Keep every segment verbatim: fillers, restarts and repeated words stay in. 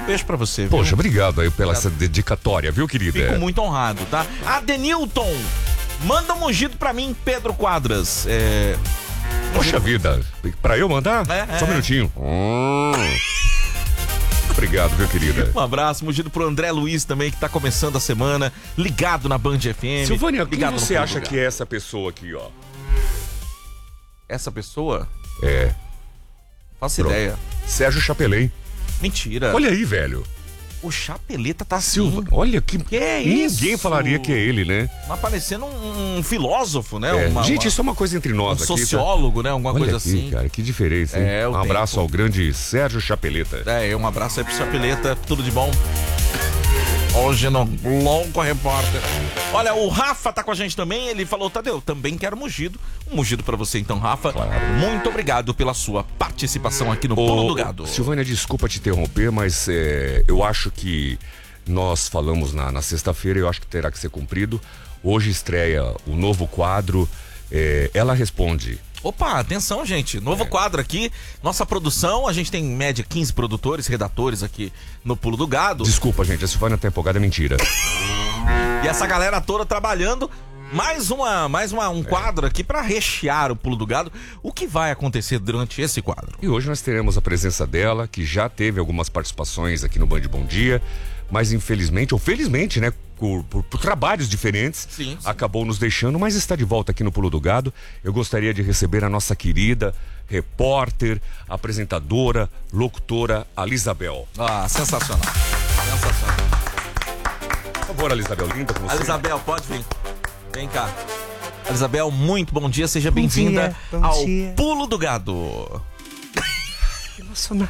Um beijo pra você, viu? Poxa, obrigado aí pela Obrigado. essa dedicatória, viu, querida? Fico muito honrado, tá? Adenilton, manda um ungido pra mim, Pedro Quadras. É... Poxa vida, pra eu mandar? É, Só um é. minutinho. Hum. Obrigado, viu, querida? Um abraço, ungido pro André Luiz também, que tá começando a semana, ligado na Band F M. Silvânia, quem ligado no você Pulo acha do que é essa pessoa aqui, ó? Essa pessoa? É, Faço Pronto. ideia. Sérgio Chapelin. Mentira. Olha aí, velho. O Chapeleta tá assim. Silva, olha que... Que é Ninguém isso? falaria que é ele, né? Tá parecendo um, um filósofo, né? É. Uma, Gente, uma, isso é uma coisa entre um nós aqui. sociólogo, né? Alguma Olha coisa aqui, assim. cara, que diferença, hein? É, o um abraço tempo. ao grande Sérgio Chapeleta. É, um abraço aí pro Chapeleta, tudo de bom. Hoje no Louco Repórter. Olha, o Rafa tá com a gente também, ele falou, Tadeu, também quero mugido. Um mugido pra você então, Rafa. Claro. Muito obrigado pela sua participação aqui no Pulo do Gado. Silvânia, desculpa te interromper, mas é, eu acho que nós falamos na, na sexta-feira, eu acho que terá que ser cumprido. Hoje estreia o novo quadro, é, Ela Responde. Opa, atenção, gente. Novo É. quadro aqui. Nossa produção, a gente tem em média quinze produtores, redatores aqui no Pulo do Gado. Desculpa, gente, a Silvânia tá empolgada, é mentira. E essa galera toda trabalhando. Mais, uma, mais uma, um quadro aqui pra rechear o Pulo do Gado. O que vai acontecer durante esse quadro? E hoje nós teremos a presença dela, que já teve algumas participações aqui no Band Bom Dia, mas infelizmente, ou felizmente, né, por, por, por trabalhos diferentes, Sim, sim. acabou nos deixando, mas está de volta aqui no Pulo do Gado. Eu gostaria de receber a nossa querida repórter, apresentadora, locutora, Alisabel. Ah, sensacional. Sensacional. Por favor, Alisabel, linda com você. Alisabel, pode vir. Vem cá. Alisabel, muito bom dia. Seja bem-vinda dia, bom ao dia. Pulo do Gado. Emocionada.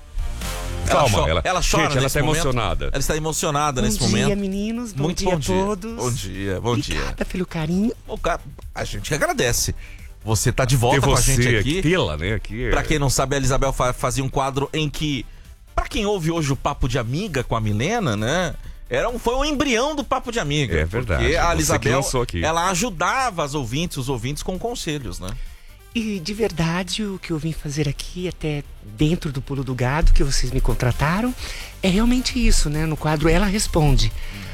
Calma, cho- ela, ela chora gente, ela nesse tá momento. emocionada. Ela está emocionada Bom nesse dia, momento. meninos. Bom Muito dia bom a dia. todos. Bom dia, bom dia. Obrigada pelo carinho. Ô, cara, a gente que agradece. Você tá de volta Ter com a você gente aqui. tê-la, né? Aqui é... Pra quem não sabe, a Elisabel fa- fazia um quadro em que, pra quem ouve hoje o Papo de Amiga com a Milena, né? Era um, foi um embrião do Papo de Amiga. É verdade, Porque a você que Elisabel, lançou aqui. ela ajudava as ouvintes, os ouvintes com conselhos, né? E de verdade, o que eu vim fazer aqui, até dentro do Pulo do Gado, que vocês me contrataram, é realmente isso, né? No quadro Ela Responde.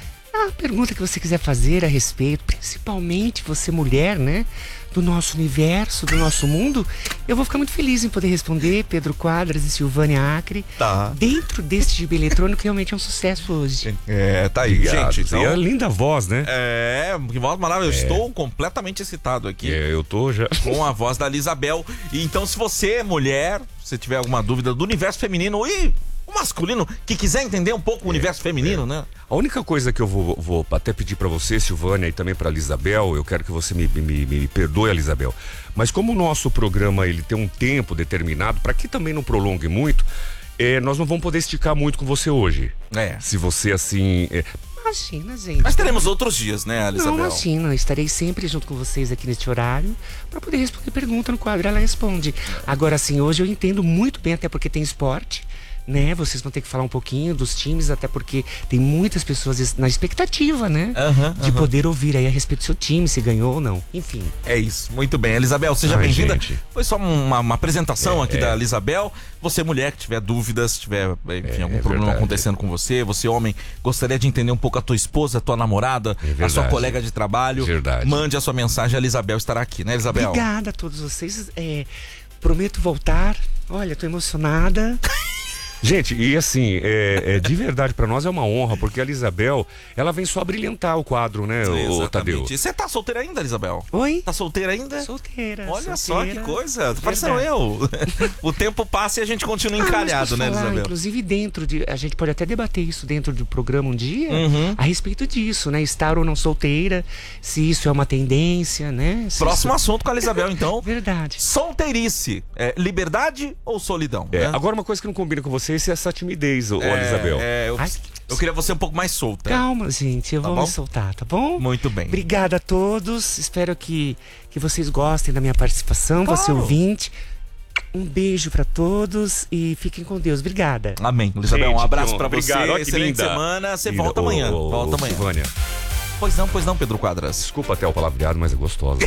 A pergunta que você quiser fazer a respeito, principalmente você mulher, né? Do nosso universo, do nosso mundo, eu vou ficar muito feliz em poder responder, Pedro Quadras e Silvânia Acre. Tá. Dentro deste gibi eletrônico, que realmente é um sucesso hoje. É, tá aí, Obrigado. gente. Então, E a linda voz, né? é, que voz maravilhosa. Eu estou completamente excitado aqui. É, eu tô já... Com a voz da Elisabel. E então, se você, mulher, se tiver alguma dúvida do universo feminino e o masculino, que quiser entender um pouco o universo feminino, né? A única coisa que eu vou, vou até pedir pra você, Silvânia, e também pra Elisabel, eu quero que você me, me, me perdoe, Elisabel, mas como o nosso programa ele tem um tempo determinado, pra que também não prolongue muito, é, nós não vamos poder esticar muito com você hoje. É. Se você, assim... é, Imagina, gente. Mas teremos outros dias, né, Elisabel? Não, imagina, eu estarei sempre junto com vocês aqui neste horário para poder responder pergunta no quadro, ela responde. Agora sim, hoje eu entendo muito bem, até porque tem esporte, né? Vocês vão ter que falar um pouquinho dos times, até porque tem muitas pessoas na expectativa, né? Aham, De aham. poder ouvir aí a respeito do seu time, se ganhou ou não. Enfim. É isso, muito bem. Elisabel, seja Ai, bem-vinda. gente. Foi só uma, uma apresentação É, aqui é. da Elisabel. Você, mulher, que tiver dúvidas, tiver, enfim, É, algum é problema verdade. acontecendo com você, você, homem, gostaria de entender um pouco a tua esposa, a tua namorada, a verdade. sua colega de trabalho, Verdade. mande a sua mensagem, a Elisabel estará aqui, né, Elisabel? Obrigada a todos vocês. É, prometo voltar. Olha, tô emocionada. Gente, e assim, é, é, de verdade pra nós é uma honra, porque a Elisabel, ela vem só brilhantar o quadro, né, ô, ô, Tadeu? Exatamente. Você tá solteira ainda, Elisabel? Oi? Tá solteira ainda? Solteira. Olha só solteira. que coisa, tá parecendo Verdade. eu. O tempo passa e a gente continua Ah, mas encalhado, posso né, falar, Elisabel? Inclusive dentro de... A gente pode até debater isso dentro do programa um dia, Uhum. a respeito disso, né? Estar ou não solteira, se isso é uma tendência, né? Se Próximo isso... assunto com a Elisabel, então. Verdade. Solteirice, é, liberdade ou solidão? É, né? agora uma coisa que não combina com você é essa timidez, ô, ô, Elisabel. É, eu, Ai, eu queria você um pouco mais solta. Calma, gente, eu Tá vou bom? me soltar, tá bom? Muito bem. Obrigada a todos, espero que, que vocês gostem da minha participação, Claro. você ouvinte. Um beijo pra todos e fiquem com Deus. Obrigada. Amém. Elisabel, um Gente, abraço que pra honra. você. Obrigado. Olha que Excelente linda. semana. Você Linda. volta amanhã. Ô, ô, volta ô, amanhã. Silvânia, Pois não, pois não, Pedro Quadras. desculpa até o palavreado, mas é gostosa.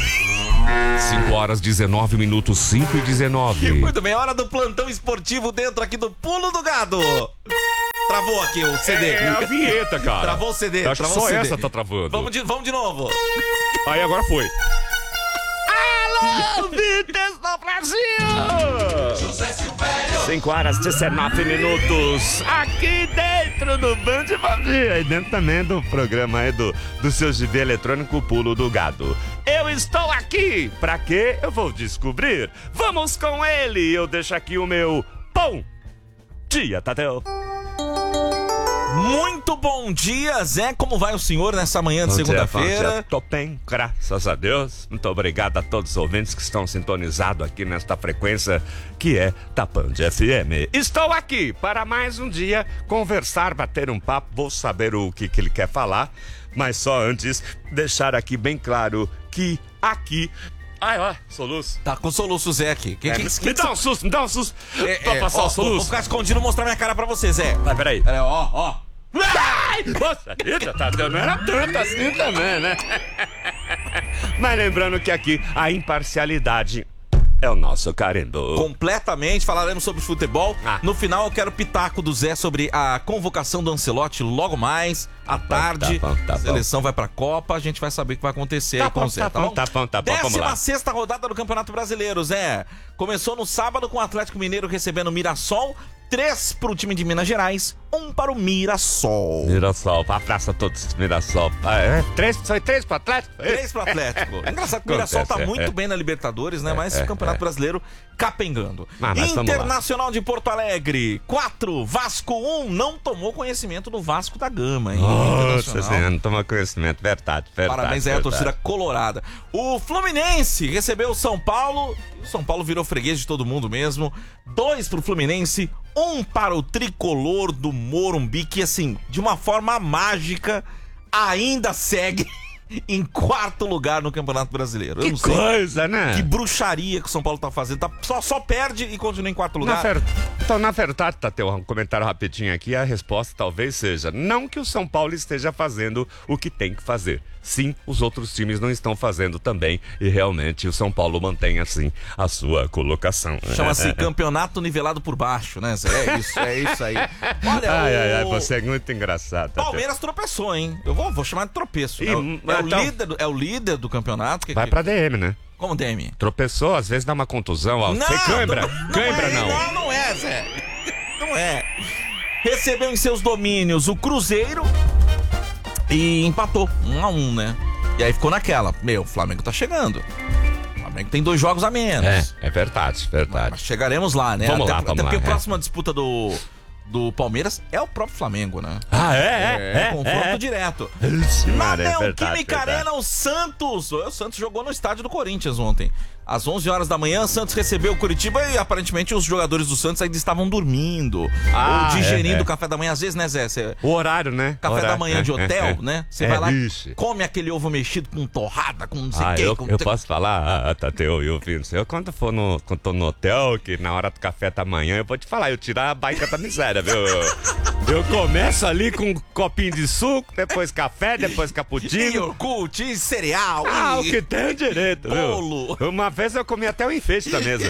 cinco horas, dezenove minutos, cinco e dezenove. Muito bem, hora do plantão esportivo dentro aqui do Pulo do Gado. Trabalho travou aqui o C D. É a vinheta, cara. Travou o C D. Eu acho que travou só o C D. essa tá travando. Vamos de, vamos de novo. Aí agora foi. Alô, Vitas do Brasil! cinco horas e dezenove minutos. Aqui dentro do Band Bom Dia. E dentro também do programa aí do, do seu G B eletrônico Pulo do Gado. Eu estou aqui. Pra quê? Eu vou descobrir. Vamos com ele. Eu deixo aqui o meu bom dia, Tadeu. Muito bom dia, Zé. Como vai o senhor nessa manhã de segunda-feira? Tô bem, graças a Deus. Muito obrigado a todos os ouvintes que estão sintonizados aqui nesta frequência que é Band F M. Estou aqui para mais um dia conversar, bater um papo. Vou saber o que, que ele quer falar, mas só antes deixar aqui bem claro que aqui... Ai, ó, soluço. Tá com soluço, Zé, aqui. Que, É, que, me que, dá um susto, me dá um susto. É, pra é, passar ó, o soluço. Vou ficar escondido e mostrar minha cara pra você, Zé. Vai, peraí. Peraí, ó, ó. Ai, poxa vida, Tadeu, não era tanto assim também, né? Mas lembrando que aqui a imparcialidade é o nosso carimbo. Completamente, falaremos sobre futebol. Ah. No final eu quero pitaco do Zé sobre a convocação do Ancelotti logo mais, à bom, tarde. tá bom, tá a bom. seleção vai pra Copa, a gente vai saber o que vai acontecer Tá aí com bom, o Zé, tá tá bom, bom? tá bom, tá bom, vamos lá. décima sexta rodada do Campeonato Brasileiro, Zé. Começou no sábado com o Atlético Mineiro recebendo o Mirassol. Três pro time de Minas Gerais, um para o Mirassol. Mirassol, abraço a todos, Mirassol. Ah, é? Três, foi três pro Atlético? Três pro Atlético. É engraçado que o Mirassol tá Acontece, muito é. bem na Libertadores, né? É, Mas é, o Campeonato é. Brasileiro capengando. Ah, mas vamos lá. Internacional de Porto Alegre, quatro, Vasco um, não tomou conhecimento do Vasco da Gama, hein? Nossa Internacional. Senhora, não toma conhecimento, verdade, verdade. Parabéns aí à verdade. torcida colorada. O Fluminense recebeu o São Paulo. E o São Paulo virou freguês de todo mundo mesmo. Dois pro Fluminense, um para o tricolor do Morumbi, que assim, de uma forma mágica, ainda segue em quarto lugar no Campeonato Brasileiro. Eu Que não sei coisa, né? que bruxaria que o São Paulo tá fazendo. Tá, só, só perde e continua em quarto Na lugar. ver... Então, na verdade, Tateu, um comentário rapidinho aqui, a resposta talvez seja não que o São Paulo esteja fazendo o que tem que fazer. Sim, os outros times não estão fazendo também e realmente o São Paulo mantém assim a sua colocação. Chama-se campeonato nivelado por baixo, né, Zé? É isso, é isso aí. Olha, Ai, ai, ai, o... você é muito engraçado. Tateu. Palmeiras tropeçou, hein? Eu vou, vou chamar de tropeço. Ih, é, o, é, o então- líder, do- é o líder do campeonato. Que, Vai que- pra D M, né? Como D M? Tropeçou, às vezes dá uma contusão. Ó. Você cãibra? não, Cãibra é, não. Não, não é, Zé. Não é. Recebeu em seus domínios o Cruzeiro e empatou. Um a um, né? E aí ficou naquela. Meu, o Flamengo tá chegando. O Flamengo tem dois jogos a menos. É, é verdade, verdade. Mas chegaremos lá, né? Vamos até, lá, vamos até porque lá, a é. próxima disputa do, do Palmeiras é o próprio Flamengo, né? Ah, é? É, confronto direto. Ixi, Na Maria, é Neoquímica verdade, verdade. Arena, o Santos. O Santos jogou no estádio do Corinthians ontem. Às onze horas da manhã, Santos recebeu o Curitiba e aparentemente os jogadores do Santos ainda estavam dormindo. Ah, ou digerindo é, é. o café da manhã. Às vezes, né, Zé? Cê... O horário, né? Café Horário, da manhã é, de hotel, é, é. né? Você É, vai lá, vixe. come aquele ovo mexido com torrada, com não sei o Ah, quê. eu, com... eu posso falar, ah, Tateu e ouvintes, eu quando for no, quando tô no hotel, que na hora do café da manhã, eu vou te falar, eu tirar a baica da miséria, viu? Eu começo ali com um copinho de suco, depois café, depois E cappuccino. iogurte, e cereal. Ah, e... o que tem direito, Bolo. viu? Uma vez eu comi até o enfeite da mesa.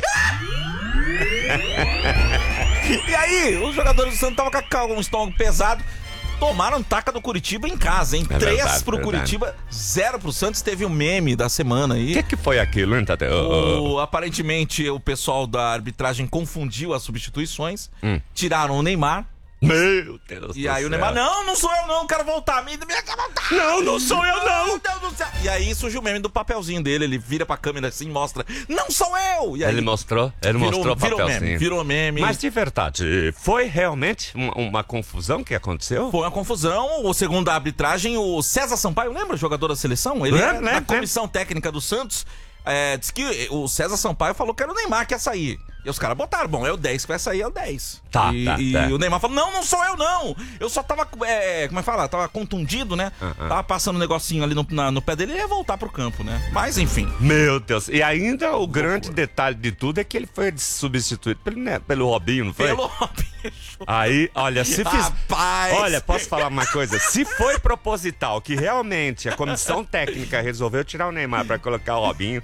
E aí, os jogadores do Santos estavam com um estômago pesado. Tomaram taca do Curitiba em casa, hein? É Três verdade, pro verdade. Curitiba, zero pro Santos. Teve o meme da semana O aí. que que foi aquilo, hein, Tateu? O- aparentemente, o pessoal da arbitragem confundiu as substituições. Hum. Tiraram o Neymar. Meu Deus E do aí o céu. Neymar, não, não sou eu não, quero voltar. Me, me quer voltar. Não, não sou eu, não. Meu Deus do céu. E aí surgiu o meme do papelzinho dele. Ele vira pra câmera assim e mostra, não sou eu. E aí Ele mostrou, ele virou, mostrou o virou papelzinho. meme, virou meme. Mas de verdade, foi realmente uma, uma confusão que aconteceu? Foi uma confusão. O segundo a arbitragem, o César Sampaio, lembra o jogador da seleção? Ele Lembro, é da lembro, comissão técnica do Santos. É, diz que o César Sampaio falou que era o Neymar que ia sair. E os caras botaram, bom, é o dez que vai sair, é o dez. Tá, e, tá, e tá. o Neymar falou, não, não sou eu não. Eu só tava, é, como é que fala? Tava contundido, né? Uh-uh. Tava passando um negocinho ali no, na- no pé dele e ia voltar pro campo, né? Mas enfim. Meu Deus. E ainda o grande detalhe de tudo é que ele foi substituído pelo, né, pelo Robinho, não foi? Pelo Aí, olha, se fiz... Rapaz! Olha, posso falar uma coisa? Se foi proposital, que realmente a comissão técnica resolveu tirar o Neymar pra colocar o Robinho,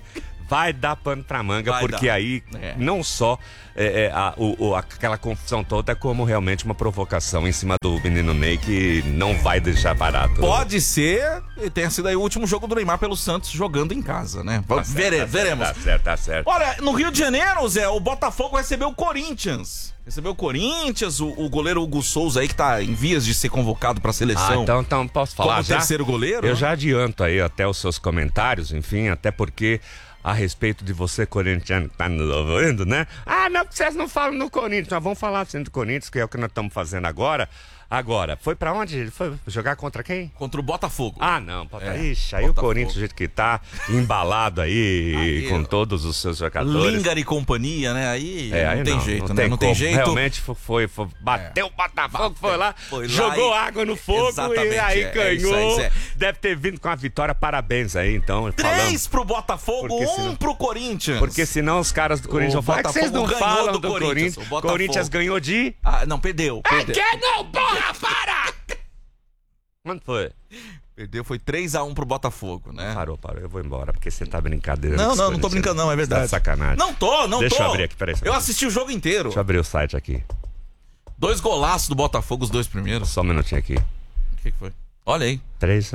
vai dar pano pra manga, Vai porque dar. aí É. não só é, é, a, o, o- aquela confusão toda, é como realmente uma provocação em cima do menino Ney que não vai deixar barato. Pode ser e tenha sido aí o último jogo do Neymar pelo Santos jogando em casa, né? Tá Vamos, certo, vere- tá certo, veremos. Tá certo, tá certo. Olha, no Rio de Janeiro, Zé, o Botafogo recebeu o Corinthians. Recebeu o Corinthians, o, o goleiro Hugo Souza aí que tá em vias de ser convocado pra Ah, seleção. então, então posso falar Como já? terceiro goleiro, Eu né? já adianto aí até os seus comentários, enfim, até porque a respeito de você corintiano que tá nos ouvindo, né? Ah, não, porque vocês não falam no Corinthians. Nós vamos falar assim do Corinthians, que é o que nós estamos fazendo agora. Agora, foi pra onde? Ele foi jogar contra quem? Contra o Botafogo. Ah, não, pode... É, Ixi, aí Botafogo. o Corinthians, do jeito que tá, embalado aí, Aí, com ó. todos os seus jogadores. Lingard e companhia, né? Aí É, não aí tem jeito, não né? tem Não tem como. jeito. Realmente foi, foi, foi- bateu o Botafogo, foi lá, foi lá jogou e- água no fogo Exatamente, e aí é, é ganhou. isso aí, Zé. Deve ter vindo com a vitória, parabéns aí, então. Três falando. pro Botafogo, Porque um senão- pro Corinthians. Porque senão os caras do Corinthians O vão falar que vocês não Botafogo ganhou falam do do, Corinthians, Corinthians. o Botafogo. Corinthians ganhou de... Ah, não, perdeu. Perdeu, Que não, porra, para! Quando foi? perdeu foi três a um pro Botafogo, né? Parou, parou, eu vou embora, porque você tá brincadeira. Não, com esse não, não tô Corinthians. brincando não, é verdade. Tá de sacanagem. Não tô, não Deixa tô. eu abrir aqui, peraí. Eu assisti o jogo inteiro. Deixa eu abrir o site aqui. Dois golaços do Botafogo, os dois primeiros. Só um minutinho aqui. O que, que foi? Olha aí. Três.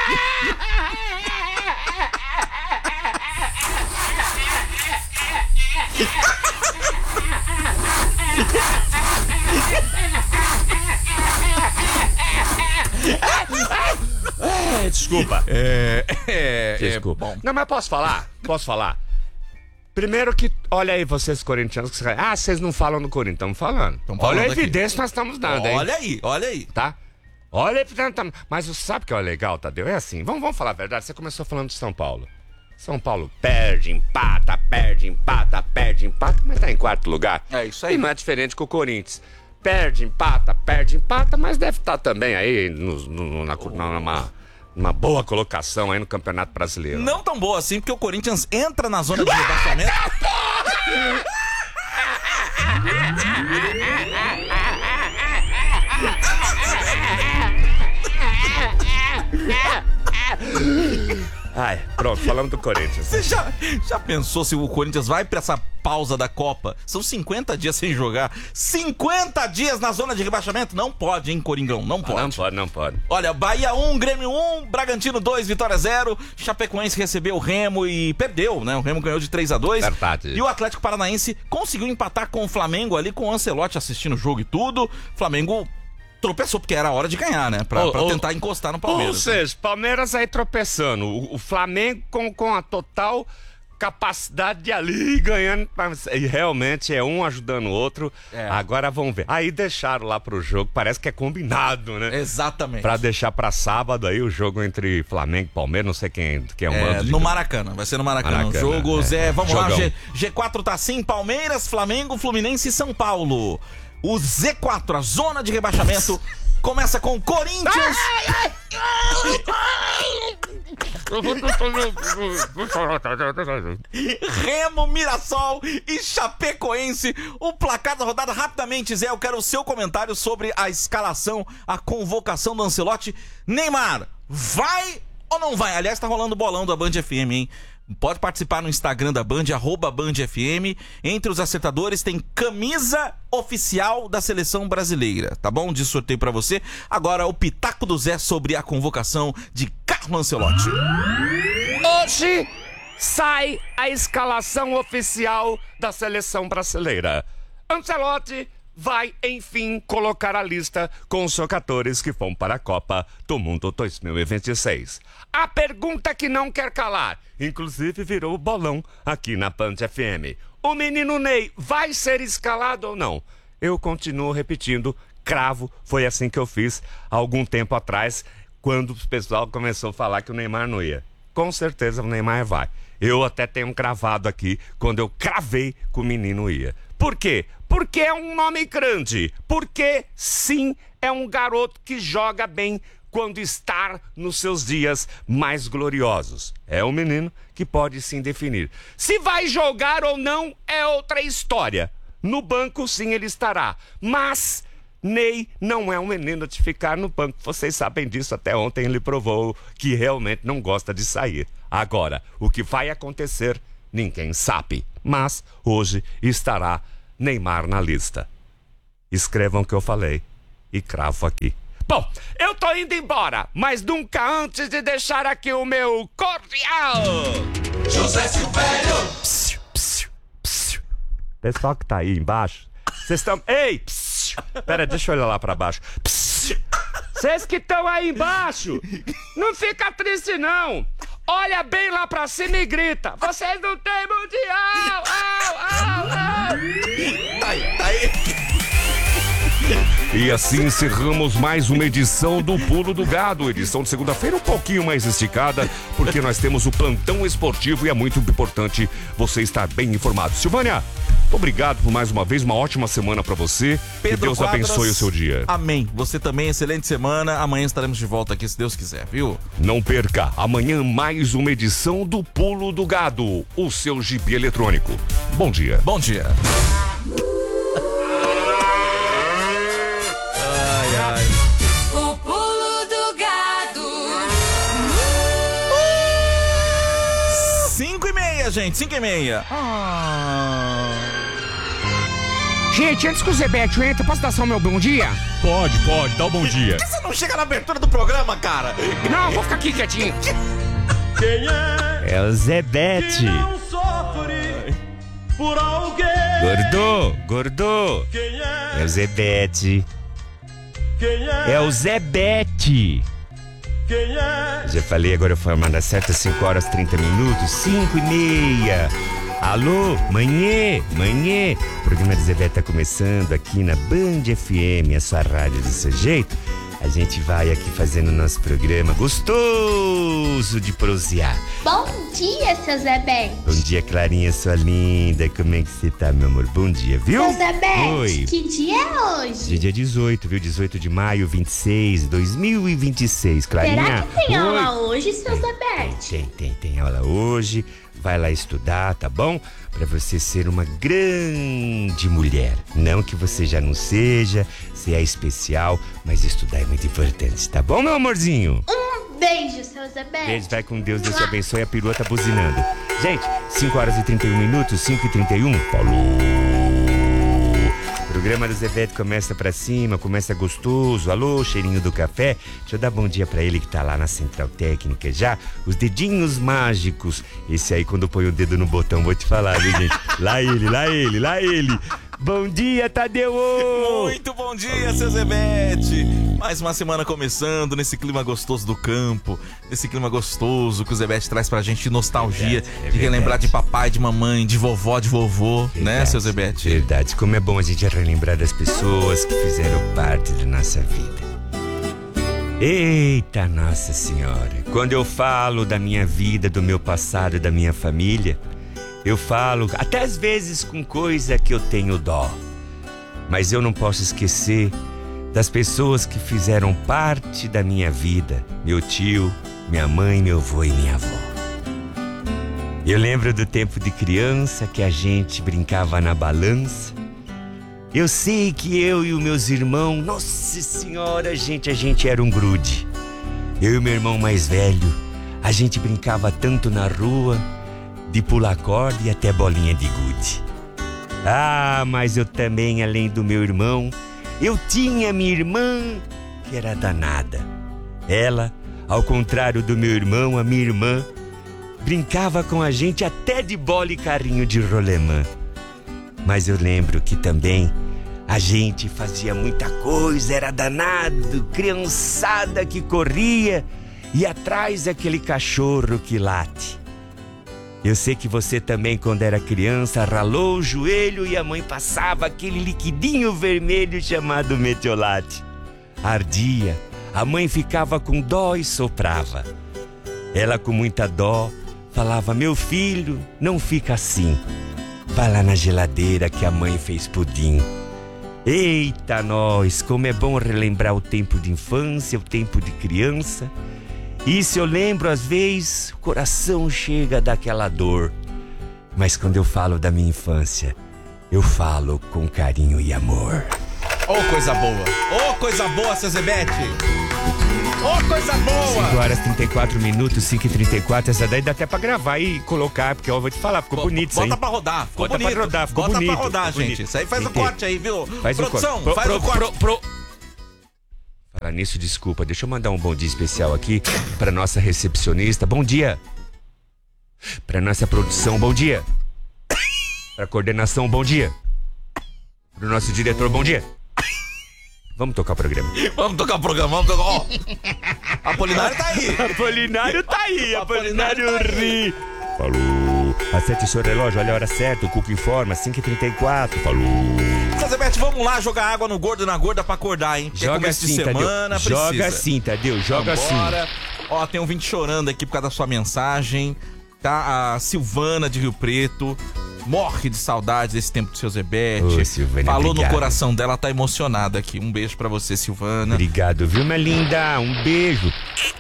Desculpa. É, é, Desculpa. bom. Não, mas posso falar? Posso falar? Primeiro que, olha aí vocês corintianos, que vocês- ah, vocês não falam no Corinthians, estamos falando. Tamo Olha a falando aqui. evidência que nós estamos dando, hein? Olha aí, olha aí. Tá? Olha a evidência. tam- Mas você sabe o que é legal, Tadeu? É assim, vamos, vamos falar a verdade, você começou falando de São Paulo. São Paulo perde, empata, perde, empata, perde, empata, mas tá em quarto lugar. É isso aí. E não é diferente com o Corinthians. Perde, empata, perde, empata, mas deve estar também aí no, no, na, numa, numa boa colocação aí no Campeonato Brasileiro. Não tão boa assim, porque o Corinthians entra na zona de rebaixamento. Ai, pronto, falamos do Corinthians. Você já, já pensou se o Corinthians vai pra essa pausa da Copa? São cinquenta dias sem jogar. cinquenta dias na zona de rebaixamento? Não pode, hein, Coringão? Não pode. Não pode, não pode. Olha, Bahia um, Grêmio um, Bragantino dois, Vitória zero. Chapecoense recebeu o Remo e perdeu, né? O Remo ganhou de três a dois. Verdade. E o Atlético Paranaense conseguiu empatar com o Flamengo ali, com o Ancelotti assistindo o jogo e tudo. Flamengo tropeçou, porque era hora de ganhar, né? Pra, Ô, pra ô, tentar encostar no Palmeiras. Ou seja, Palmeiras aí tropeçando. O, o Flamengo com, com a total capacidade de ali ganhando. E realmente é um ajudando o outro. É. Agora vamos ver. Aí deixaram lá pro jogo, parece que é combinado, né? Exatamente. Pra deixar pra sábado aí o jogo entre Flamengo e Palmeiras, não sei quem, quem é o É, mando de... no Maracanã, vai ser no Maracanã. Maracanã, Jogo, é. Zé, vamos lá, Jogão. G, G quatro tá assim, Palmeiras, Flamengo, Fluminense e São Paulo. O Z quatro, a zona de rebaixamento, começa com Corinthians. Remo, Mirassol e Chapecoense. O placar da rodada, rapidamente, Zé, eu quero o seu comentário sobre a escalação, a convocação do Ancelotti. Neymar, vai ou não vai? Aliás, tá rolando o bolão da Band F M, hein? Pode participar no Instagram da Band, arroba Band F M. Entre os acertadores tem camisa oficial da seleção brasileira, tá bom? De sorteio pra você. Agora o pitaco do Zé sobre a convocação de Carlo Ancelotti. Hoje sai a escalação oficial da seleção brasileira. Ancelotti vai, enfim, colocar a lista com os jogadores que vão para a Copa do Mundo dois mil e vinte e seis. A pergunta que não quer calar, inclusive virou bolão aqui na Band F M. O menino Ney vai ser escalado ou não? Eu continuo repetindo, cravo, foi assim que eu fiz há algum tempo atrás, quando o pessoal começou a falar que o Neymar não ia. Com certeza o Neymar vai. Eu até tenho um cravado aqui, quando eu cravei que o menino ia. Por quê? Porque é um nome grande. Porque, sim, é um garoto que joga bem quando está nos seus dias mais gloriosos. É um menino que pode sim definir. Se vai jogar ou não é outra história. No banco, sim, ele estará. Mas Ney não é um menino de ficar no banco. Vocês sabem disso, até ontem ele provou que realmente não gosta de sair. Agora, o que vai acontecer ninguém sabe. Mas hoje estará Neymar na lista. Escrevam o que eu falei e cravo aqui. Bom, eu tô indo embora, mas nunca antes de deixar aqui o meu cordial José Silvério. Psiu, psiu, psiu. Pessoal que tá aí embaixo, vocês estão... Ei! Psiu. Pera, deixa eu olhar lá pra baixo. Vocês que estão aí embaixo, não fica triste não. Olha bem lá pra cima e grita: vocês não têm mundial! Au, au, au. Aí, aí. E assim encerramos mais uma edição do Pulo do Gado. Edição de segunda-feira um pouquinho mais esticada, porque nós temos o plantão esportivo e é muito importante você estar bem informado. Silvânia, obrigado por mais uma vez, uma ótima semana pra você. Pedro que Deus Quadras, abençoe o seu dia. Amém. Você também, excelente semana. Amanhã estaremos de volta aqui, se Deus quiser, viu? Não perca, amanhã mais uma edição do Pulo do Gado, o seu gibi eletrônico. Bom dia. Bom dia. Ai, ai. O pulo do gado. Cinco e meia, gente, cinco e meia. Ah. Gente, antes que o Zebete entra, posso dar só o meu bom dia? Pode, pode, dá um bom dia. Por que você não chega na abertura do programa, cara? Não, vou ficar aqui quietinho. Quem é É o Zebete. que não sofre por alguém? Gordo, gordo. Quem é? É o Zebete. Quem é? É o Zebete. Quem é? Já falei, agora foi mandar certas cinco horas e trinta minutos, cinco e meia. Alô, manhã, manhã. O programa do Zebete tá começando aqui na Band F M, a sua rádio do seu jeito. A gente vai aqui fazendo nosso programa gostoso de prosear. Bom dia, seu Zebete. Bom dia, Clarinha, sua linda. Como é que você tá, meu amor? Bom dia, viu? Seu Zebete, Oi. que dia é hoje? Dia dezoito, viu? dezoito de maio, vinte e seis, dois mil e vinte e seis, Clarinha. Será que tem Oi. aula hoje, seu Zebete? Tem, tem, tem aula hoje. Vai lá estudar, tá bom? Pra você ser uma grande mulher. Não que você já não seja, você é especial, mas estudar é muito importante, tá bom, meu amorzinho? Um beijo, seu Zebete. Beijo, vai com Deus, Deus te abençoe. A perua tá buzinando. Gente, cinco horas e trinta e um minutos, cinco e trinta e um. Falou! O programa do Zebete começa pra cima, começa gostoso. Alô, cheirinho do café. Deixa eu dar bom dia pra ele que tá lá na Central Técnica já. Os dedinhos mágicos. Esse aí, quando põe o dedo no botão, vou te falar, viu, gente? Lá ele, lá ele, lá ele. Bom dia, Tadeu! Muito bom dia, seu Zebete. Mais uma semana começando nesse clima gostoso do campo, nesse clima gostoso que o Zebete traz pra gente de nostalgia, Verdade, é de relembrar verdade. de papai, de mamãe, de vovó, de vovô, né, Verdade, seu Zebete? Verdade, como é bom a gente relembrar das pessoas que fizeram parte da nossa vida. Eita, Nossa Senhora! Quando eu falo da minha vida, do meu passado, da minha família, eu falo até às vezes com coisa que eu tenho dó. Mas eu não posso esquecer das pessoas que fizeram parte da minha vida. Meu tio, minha mãe, meu avô e minha avó. Eu lembro do tempo de criança que a gente brincava na balança. Eu sei que eu e os meus irmãos, nossa senhora, gente, a gente era um grude. Eu e o meu irmão mais velho, a gente brincava tanto na rua, de pular corda e até bolinha de gude. Ah, mas eu também, além do meu irmão, eu tinha minha irmã que era danada. Ela, ao contrário do meu irmão, a minha irmã, brincava com a gente até de bola e carrinho de rolemã. Mas eu lembro que também a gente fazia muita coisa, era danado, criançada que corria e atrás aquele cachorro que late. Eu sei que você também, quando era criança, ralou o joelho e a mãe passava aquele liquidinho vermelho chamado metiolate. Ardia, a mãe ficava com dó e soprava. Ela, com muita dó, falava: meu filho, não fica assim. Vai lá na geladeira que a mãe fez pudim. Eita, nós, como é bom relembrar o tempo de infância, o tempo de criança. E se eu lembro, às vezes, o coração chega daquela dor. Mas quando eu falo da minha infância, eu falo com carinho e amor. Ô, coisa boa! Ô, coisa boa, seu Zebete! Ô, coisa boa! cinco horas e trinta e quatro minutos, cinco e trinta e quatro. Essa daí dá até pra gravar e colocar, porque eu vou te falar, ficou Bo- bonito isso aí. Bota pra rodar, ficou Bota bonito. pra rodar, ficou Bota bonito. pra rodar, ficou gente. bonito. Isso aí faz o Entendi. corte aí, viu? Faz Produção, o corte. faz Pro, o corte. pro, pro. Falar nisso, desculpa, deixa eu mandar um bom dia especial aqui pra nossa recepcionista. Bom dia. Pra nossa produção, bom dia. Pra coordenação, bom dia. Pro nosso diretor, bom dia. Vamos tocar o programa. Vamos tocar o programa, vamos tocar. Ó, Apolinário tá aí. Apolinário tá aí, Apolinário Apolinário tá aí. ri. Falou. Acerte seu relógio, olha a hora certa, o Cuco informa, cinco e trinta e quatro. Falou. Seu Zebete, vamos lá jogar água no gordo e na gorda pra acordar, hein? Que é Joga começo assim, de semana, Tadeu. Joga precisa. assim, Tadeu, joga Vambora. assim. Ó, tem um vinte chorando aqui por causa da sua mensagem, tá? A Silvana de Rio Preto morre de saudade desse tempo do seu Zebete. Ô, Silvana, Falou obrigado. no coração dela, tá emocionada aqui. Um beijo pra você, Silvana. Obrigado, viu, minha linda? Um beijo.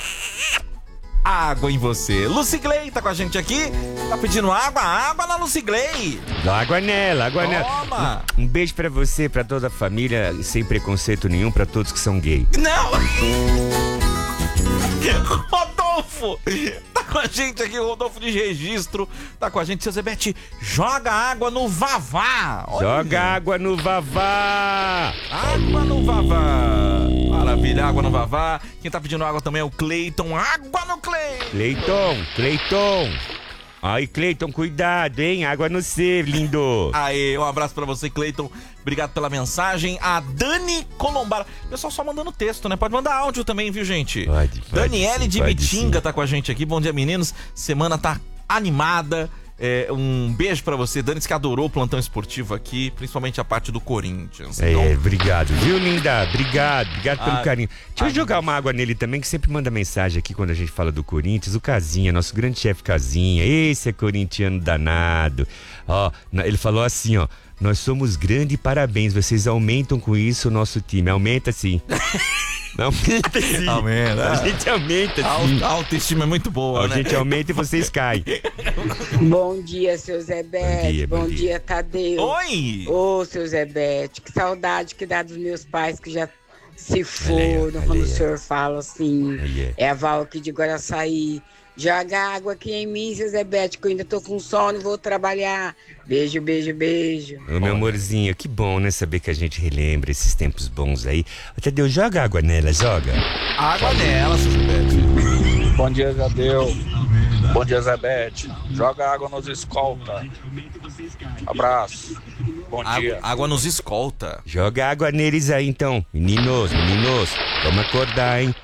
Água em você. Lucigley tá com a gente aqui. Tá pedindo água? Água na Lucigley. Água nela, água nela. Toma. Um beijo pra você, pra toda a família, sem preconceito nenhum, pra todos que são gay. Não! Rodolfo! Tá com a gente aqui, o Rodolfo de Registro. Tá com a gente, seu Zebete. Joga água no Vavá. Olha. Joga água no Vavá. Água no Vavá. Maravilha, água no Vavá. Quem tá pedindo água também é o Cleiton. Água no Cleiton. Cleiton, Cleiton. Ai, Cleiton, cuidado, hein? Água no ser, lindo. Aê, um abraço pra você, Cleiton. Obrigado pela mensagem. A Dani Colombara. Pessoal só mandando texto, né? Pode mandar áudio também, viu, gente? Pode, pode Daniele sim, de pode Bitinga sim. tá com a gente aqui. Bom dia, meninos. Semana tá animada. É, um beijo pra você, Dani, que adorou o plantão esportivo aqui, principalmente a parte do Corinthians. É, Então, obrigado, viu, linda? Obrigado, obrigado pelo Ah, carinho. Deixa eu ah, jogar uma água nele também, que sempre manda mensagem aqui quando a gente fala do Corinthians. O Casinha, nosso grande chefe Casinha. Esse é corintiano danado. Ó, na- ele falou assim, ó. Nós somos grande, parabéns. Vocês aumentam com isso o nosso time. Aumenta sim. Aumenta sim. Aumenta. A gente aumenta a, sim. auto- a autoestima é muito boa, A né? gente aumenta e vocês caem. Bom dia, seu Zebete. Bom dia, Bom, bom dia. dia. Tadeu. Oi! Ô, seu Zebete, que saudade que dá dos meus pais que já se Olha aí, foram olha quando aí. o senhor fala assim. Aí É a Val aqui de Guaraçaí. Joga água aqui em mim, seu Zebete, que eu ainda tô com sono e vou trabalhar. Beijo, beijo, beijo. Ô, meu amorzinho, que bom, né? Saber que a gente relembra esses tempos bons aí. Ô, Tadeu, joga água nela, joga. Água nela, seu Zebete. Bom dia, Tadeu. Bom dia, Zebete. Joga água nos escolta. Abraço. Bom dia. Água, água nos escolta. Joga água neles aí, então. Meninos, meninos, vamos acordar, hein?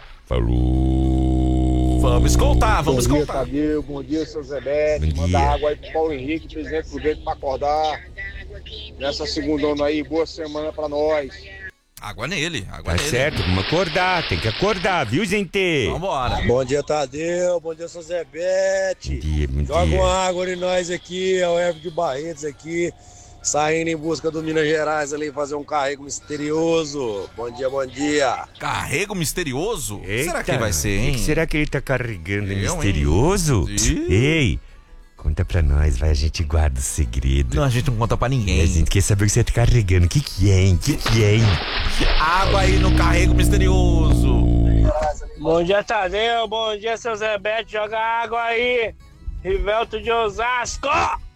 Falou. Vamos escoltar, vamos Bom dia, escoltar. Tadeu. Bom dia, seu Zebete. Bom Manda dia. água aí pro Paulo Henrique, presidente do Prudente, pra acordar. Nessa segundona aí, boa semana pra nós. Água nele, água Tá nele. certo, vamos acordar, tem que acordar, viu, gente? Vambora. Bom dia, Tadeu. Bom dia, seu Zebete. Bom dia, bom Joga dia. uma água em nós aqui, é o Herb de Barretos aqui, saindo em busca do Minas Gerais ali, fazer um carrego misterioso. Bom dia, bom dia. Carrego misterioso? Eita, Será que vai ser, o hein? que será que ele tá carregando? É Eu, hein? misterioso? Ih. Ei, conta pra nós, vai, a gente guarda o segredo. Não, a gente não conta pra ninguém. A gente quer saber o que você tá carregando. O que que é, hein? O que que é, hein? Água aí no carrego misterioso. Bom dia, Tadeu. Bom dia, seu Zebete. Joga água aí. Rivelto de Osasco.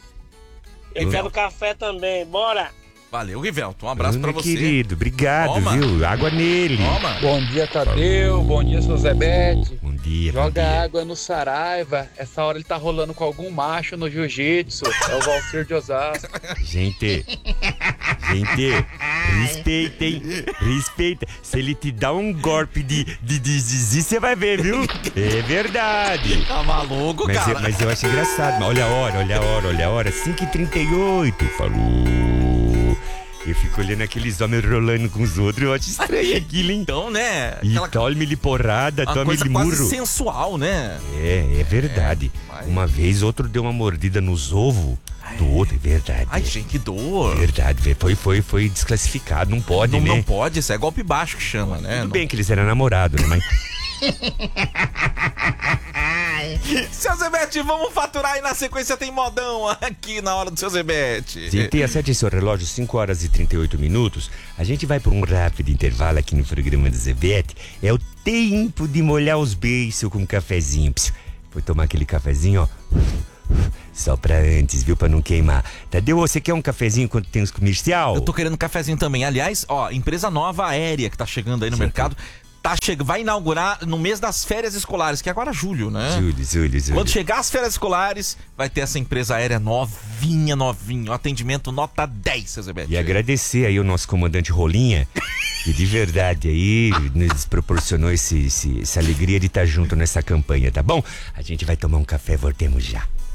Eu quero café também. Bora. Valeu, Rivelto. Um abraço Ô, pra meu você. querido, obrigado, Toma. viu? Água nele. Toma. Bom dia, Tadeu. Bom dia, seu Zebete. Bom dia, bom Joga dia. água no Saraiva. Essa hora ele tá rolando com algum macho no jiu-jitsu. É o Valcir de Osasco. Gente, gente, respeitem, respeita. Se ele te dá um golpe de, de, de zizi, você vai ver, viu? É verdade. Tá maluco, Mas, cara? eu, mas eu acho engraçado. Olha a hora, olha a hora, olha a hora. cinco e trinta e oito. Falou. Eu fico olhando aqueles homens rolando com os outros. Eu acho estranho aquilo, hein? Então, né? E Aquela tome-lhe porrada, uma tome-lhe coisa quase murro. sensual, né? É, é verdade. mas- Uma vez outro deu uma mordida nos ovos do outro, é verdade. Ai, gente, que dor. Verdade, velho. Foi, foi, foi desclassificado, não pode, não, né? não pode, isso é golpe baixo que chama, né? Tudo Não- bem que eles eram namorados, né? Mas Seu Zebete, vamos faturar e na sequência tem modão aqui na hora do seu Zebete. Gente, acerte seu relógio, cinco horas e trinta e oito minutos. A gente vai por um rápido intervalo aqui no programa do Zebete. É o tempo de molhar os beiços com um cafezinho. Psiu. Vou tomar aquele cafezinho, ó. Só pra antes, viu? Pra não queimar. Tadeu, você quer um cafezinho quando tem os comercial? Eu tô querendo um cafezinho também. Aliás, ó, empresa nova aérea que tá chegando aí no Sim, mercado. Tá che... Vai inaugurar no mês das férias escolares, que é agora julho, né? Julho, julho, julho. Quando chegar as férias escolares, vai ter essa empresa aérea novinha, novinha. O atendimento nota dez, seu Zebete. E agradecer aí o nosso comandante Rolinha, que de verdade aí nos proporcionou esse, esse, essa alegria de estar junto nessa campanha, tá bom? A gente vai tomar um café, voltemos já.